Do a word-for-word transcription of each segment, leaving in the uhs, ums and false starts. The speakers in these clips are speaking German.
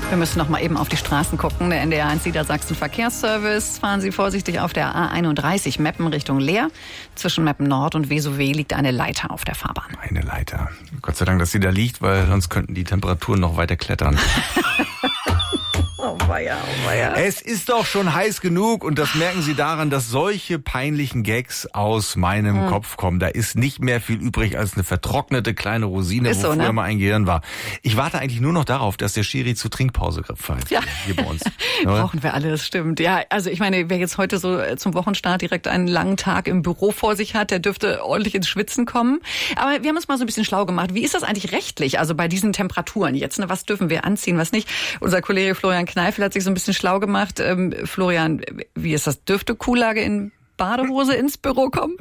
Wir müssen noch mal eben auf die Straßen gucken. Der N D R eins Niedersachsen Verkehrsservice. Fahren Sie vorsichtig auf der A einunddreißig Meppen Richtung Leer. Zwischen Meppen Nord und Vesowe liegt eine Leiter auf der Fahrbahn. Eine Leiter. Gott sei Dank, dass sie da liegt, weil sonst könnten die Temperaturen noch weiter klettern. Oh weia, oh weia. Es ist doch schon heiß genug und das merken Sie daran, dass solche peinlichen Gags aus meinem hm. Kopf kommen. Da ist nicht mehr viel übrig als eine vertrocknete kleine Rosine, ist wo so, früher ne? mal ein Gehirn war. Ich warte eigentlich nur noch darauf, dass der Schiri zur Trinkpause pfeift. Ja. Hier bei uns. Brauchen wir alle, das stimmt. Ja, also ich meine, wer jetzt heute so zum Wochenstart direkt einen langen Tag im Büro vor sich hat, der dürfte ordentlich ins Schwitzen kommen. Aber wir haben uns mal so ein bisschen schlau gemacht. Wie ist das eigentlich rechtlich? Also bei diesen Temperaturen jetzt, ne? Was dürfen wir anziehen, was nicht? Unser Kollege Florian Kneifel hat sich so ein bisschen schlau gemacht. Ähm, Florian, wie ist das? Dürfte Kuhlage in Badehose ins Büro kommen?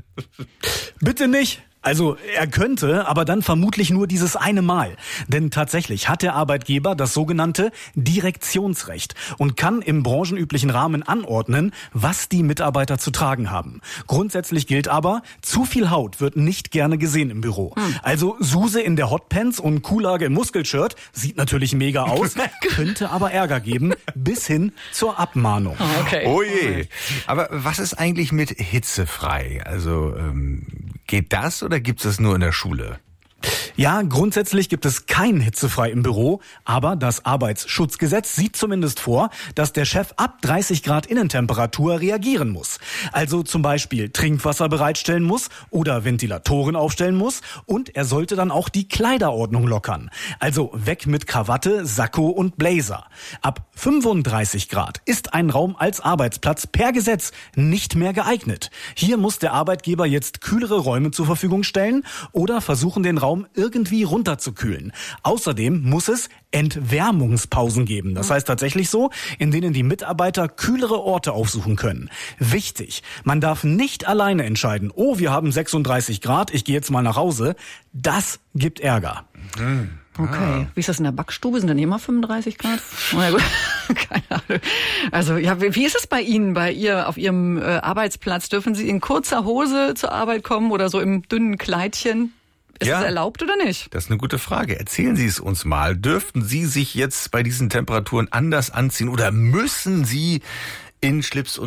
Bitte nicht. Also er könnte, aber dann vermutlich nur dieses eine Mal. Denn tatsächlich hat der Arbeitgeber das sogenannte Direktionsrecht und kann im branchenüblichen Rahmen anordnen, was die Mitarbeiter zu tragen haben. Grundsätzlich gilt aber, zu viel Haut wird nicht gerne gesehen im Büro. Hm. Also Suse in der Hotpants und Kuhlage im Muskelshirt sieht natürlich mega aus, könnte aber Ärger geben, bis hin zur Abmahnung. Oh, okay. Oh je. Aber was ist eigentlich mit hitzefrei? Also ähm, geht das oder gibt es das nur in der Schule? Ja, grundsätzlich gibt es kein hitzefrei im Büro, aber das Arbeitsschutzgesetz sieht zumindest vor, dass der Chef ab dreißig Grad Innentemperatur reagieren muss. Also zum Beispiel Trinkwasser bereitstellen muss oder Ventilatoren aufstellen muss und er sollte dann auch die Kleiderordnung lockern. Also weg mit Krawatte, Sakko und Blazer. Ab fünfunddreißig Grad ist ein Raum als Arbeitsplatz per Gesetz nicht mehr geeignet. Hier muss der Arbeitgeber jetzt kühlere Räume zur Verfügung stellen oder versuchen, den Raum irgendwie runterzukühlen. Außerdem muss es Entwärmungspausen geben. Das heißt tatsächlich so, in denen die Mitarbeiter kühlere Orte aufsuchen können. Wichtig, man darf nicht alleine entscheiden, oh, wir haben sechsunddreißig Grad, ich gehe jetzt mal nach Hause. Das gibt Ärger. Mhm. Okay. Wie ist das in der Backstube? Sind dann immer fünfunddreißig Grad? Oh, ja, gut. Keine Ahnung. Also, ja, wie ist es bei Ihnen, bei ihr auf Ihrem äh, Arbeitsplatz? Dürfen Sie in kurzer Hose zur Arbeit kommen oder so im dünnen Kleidchen? Ist ja, das erlaubt oder nicht? Das ist eine gute Frage. Erzählen Sie es uns mal. Dürften Sie sich jetzt bei diesen Temperaturen anders anziehen oder müssen Sie in Schlips und